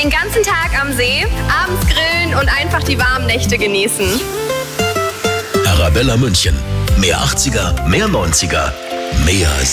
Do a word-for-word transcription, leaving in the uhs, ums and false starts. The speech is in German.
Den ganzen Tag am See, abends grillen und einfach die warmen Nächte genießen. Arabella München. Mehr achtziger, mehr neunziger, mehr